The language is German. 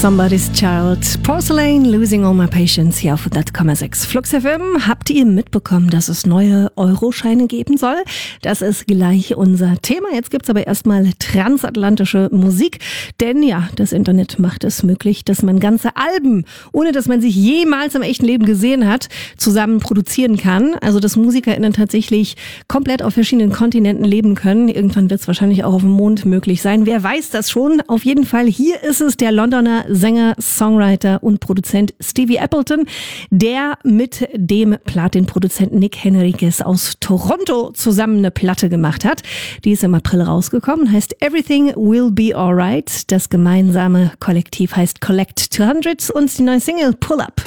Somebody's Child, Porcelain, Losing All My Patience hier auf 100,6 Flux FM. Habt ihr mitbekommen, dass es neue Euroscheine geben soll? Das ist gleich unser Thema. Jetzt gibt's aber erstmal transatlantische Musik, denn ja, das Internet macht es möglich, dass man ganze Alben, ohne dass man sich jemals im echten Leben gesehen hat, zusammen produzieren kann. Also dass MusikerInnen tatsächlich komplett auf verschiedenen Kontinenten leben können. Irgendwann wird's wahrscheinlich auch auf dem Mond möglich sein. Wer weiß das schon? Auf jeden Fall, hier ist es der Londoner Sänger, Songwriter und Produzent Stevie Appleton, der mit dem Platin-Produzenten Nick Henriques aus Toronto zusammen eine Platte gemacht hat. Die ist im April rausgekommen, heißt Everything Will Be Alright. Das gemeinsame Kollektiv heißt Collect 200 und die neue Single Pull Up.